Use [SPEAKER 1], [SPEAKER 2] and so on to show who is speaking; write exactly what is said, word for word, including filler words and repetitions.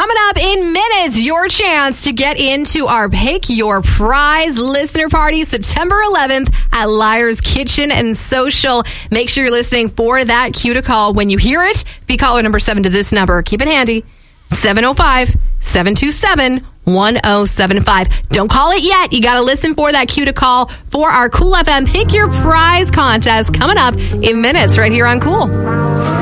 [SPEAKER 1] Coming up in minutes, your chance to get into our Pick Your Prize listener party September eleventh at Liar's Kitchen and Social. Make sure you're listening for that cue to call. When you hear it, be caller number seven to this number. Keep it handy. seven oh five, seven two seven, one oh seven five. Don't call it yet. You got to listen for that cue to call for our Cool F M Pick Your Prize contest coming up in minutes right here on Cool.